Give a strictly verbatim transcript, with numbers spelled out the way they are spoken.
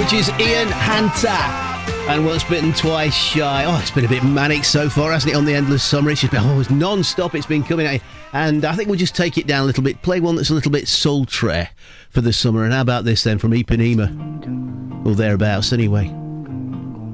which is Ian Hunter. And Once Bitten, Twice Shy. Oh, it's been a bit manic so far, hasn't it, on the Endless Summer? It's just been, oh, it's non-stop, it's been coming at you. And I think we'll just take it down a little bit, play one that's a little bit sultry for the summer. And how about this then, from Ipanema? Or thereabouts, anyway.